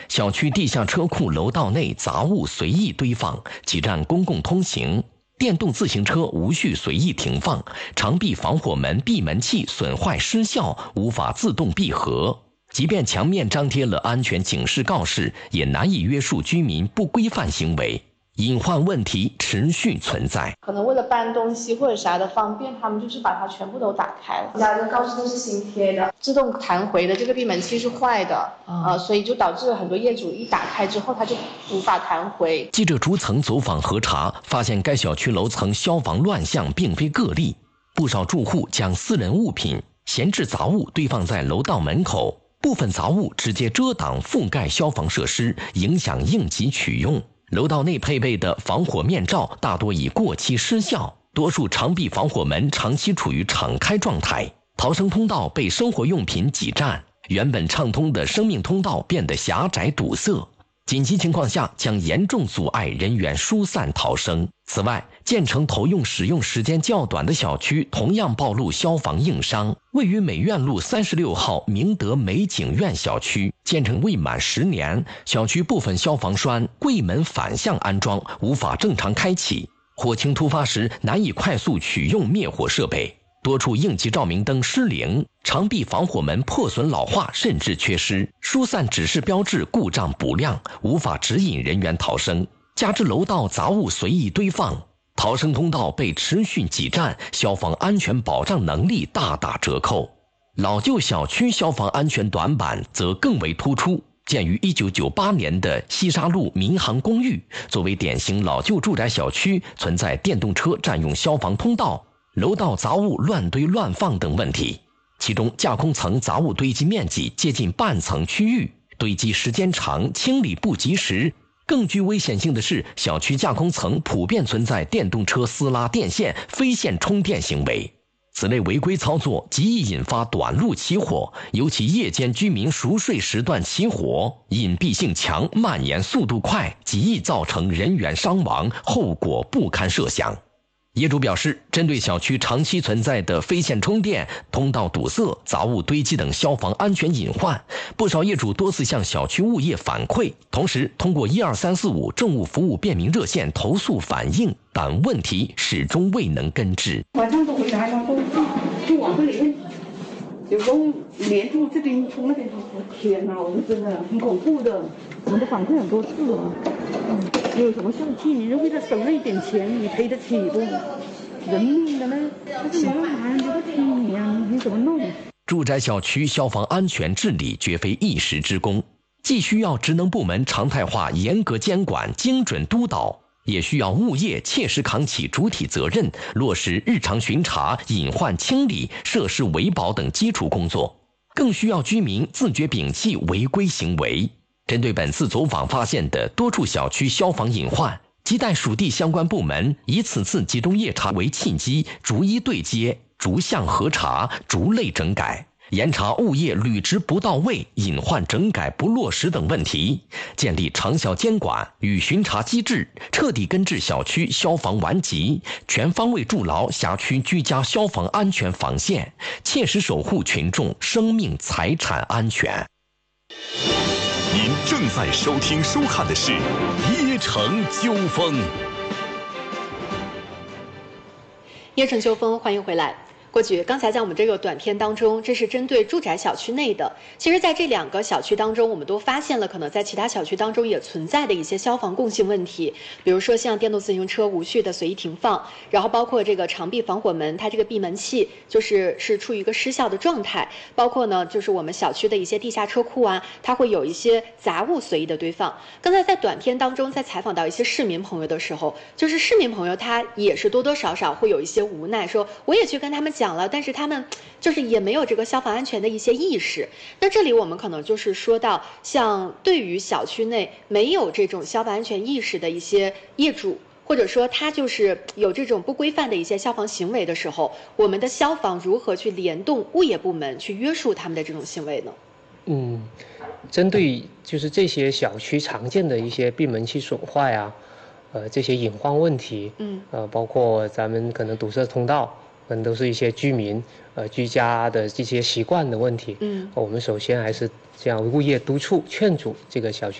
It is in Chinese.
小区地下车库楼道内杂物随意堆放，挤占公共通行；电动自行车无序随意停放；长壁防火门闭门器损坏失效，无法自动闭合。即便墙面张贴了安全警示告示，也难以约束居民不规范行为。隐患问题持续存在， 可能为了搬东西或者啥的方便，他们就是把它全部都打开了。家的告示都是新贴的，自动弹回的这个闭门器是坏的，所以就导致了很多业主一打开之后，他就无法弹回。 记者逐层走访核查，发现该小区楼层消防乱象并非个例，不少住户将私人物品、闲置杂物堆放在楼道门口，部分杂物直接遮挡覆盖消防设施，影响应急取用。楼道内配备的防火面罩大多已过期失效，多数长壁防火门长期处于敞开状态，逃生通道被生活用品挤占，原本畅通的生命通道变得狭窄堵塞，紧急情况下将严重阻碍人员疏散逃生。此外，建成投用使用时间较短的小区同样暴露消防硬伤。位于美院路36号明德美景苑小区，建成未满10年，小区部分消防栓柜门反向安装，无法正常开启，火情突发时难以快速取用灭火设备。多处应急照明灯失灵，长壁防火门破损老化甚至缺失，疏散指示标志故障不亮，无法指引人员逃生。加之楼道杂物随意堆放，逃生通道被持续挤占，消防安全保障能力大打折扣。老旧小区消防安全短板则更为突出。建于1998年的西沙路民航公寓，作为典型老旧住宅小区，存在电动车占用消防通道、楼道杂物乱堆乱放等问题。其中架空层杂物堆积面积接近半层区域，堆积时间长，清理不及时。更具危险性的是，小区架空层普遍存在电动车撕拉电线、非线充电行为。此类违规操作极易引发短路起火，尤其夜间居民熟睡时段起火，隐蔽性强，蔓延速度快，极易造成人员伤亡，后果不堪设想。业主表示，针对小区长期存在的非线充电、通道堵塞、杂物堆积等消防安全隐患，不少业主多次向小区物业反馈，同时通过12345政务服务便民热线投诉反映，但问题始终未能根治。 晚上都回来了，就往这里面，有时候连住这边从那边，天哪，我们真的很恐怖的。我们都反馈很多次了，有什么象气，你就为了省那一点钱，你赔得起不？人命的呢，但是你要买，你不听你啊，你怎么弄？ 住宅小区消防安全治理绝非一时之功，既需要职能部门常态化严格监管、精准督导，也需要物业切实扛起主体责任，落实日常巡查、隐患清理、设施维保等基础工作，更需要居民自觉摒弃违规行为。针对本次走访发现的多处小区消防隐患，亟待属地相关部门以此次集中夜查为契机，逐一对接、逐项核查、逐类整改，严查物业履职不到位、隐患整改不落实等问题，建立长效监管与巡查机制，彻底根治小区消防顽疾，全方位筑牢辖区居家消防安全防线，切实守护群众生命财产安全。 您正在收听收看的是《耶城纠纷》。 耶城纠纷，欢迎回来。郭局，刚才在我们这个短片当中，这是针对住宅小区内的。其实，在这2个小区当中，我们都发现了可能在其他小区当中也存在的一些消防共性问题，比如说像电动自行车无序的随意停放，然后包括这个长壁防火门，它这个闭门器是处于一个失效的状态，包括呢就是我们小区的一些地下车库啊，它会有一些杂物随意的堆放。刚才在短片当中，在采访到一些市民朋友的时候，就是市民朋友他也是多多少少会有一些无奈，说我也去跟他们讲了，但是他们就是也没有这个消防安全的一些意识。那这里我们可能就是说到，像对于小区内没有这种消防安全意识的一些业主，或者说他就是有这种不规范的一些消防行为的时候，我们的消防如何去联动物业部门去约束他们的这种行为呢？ 针对就是这些小区常见的一些闭门器损坏啊，这些隐患问题，包括咱们可能堵塞通道，可能都是一些居民居家的这些习惯的问题。我们首先还是这样物业督促劝阻这个小区